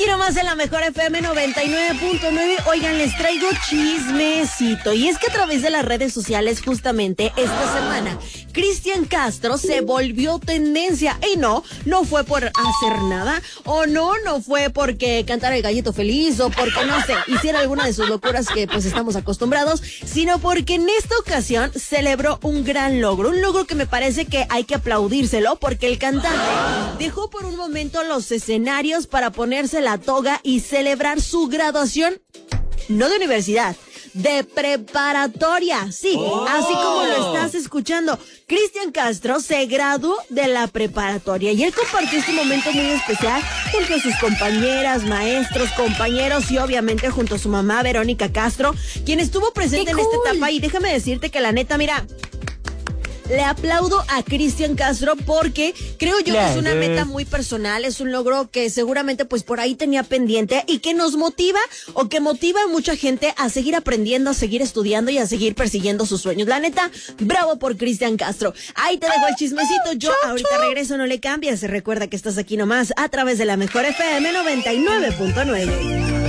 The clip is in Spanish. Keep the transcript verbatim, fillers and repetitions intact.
nomás en la mejor F M noventa y nueve punto nueve. Oigan, les traigo chismecito. Y es que a través de las redes sociales, justamente esta semana, Cristian Castro se volvió tendencia. Y no, no fue por hacer nada. O no, no fue porque cantara el gallito feliz. O porque, no sé, hiciera alguna de sus locuras que pues estamos acostumbrados. Sino porque en esta ocasión celebró un gran logro. Un logro que me parece que hay que aplaudírselo. Porque el cantante dejó por un momento los escenarios para ponerse la toga y celebrar su graduación, no de universidad, de preparatoria. Sí, oh. Así como lo estás escuchando. Cristian Castro se graduó de la preparatoria y él compartió este momento muy especial junto a sus compañeras, maestros, compañeros y obviamente junto a su mamá Verónica Castro, quien estuvo presente en esta etapa. Y déjame decirte que la neta, mira, le aplaudo a Cristian Castro porque creo yo que es una meta muy personal, es un logro que seguramente pues por ahí tenía pendiente y que nos motiva o que motiva a mucha gente a seguir aprendiendo, a seguir estudiando y a seguir persiguiendo sus sueños. La neta, bravo por Cristian Castro. Ahí te dejo el chismecito, yo ahorita regreso, no le cambies. Recuerda que estás aquí nomás a través de la mejor F M noventa y nueve punto nueve.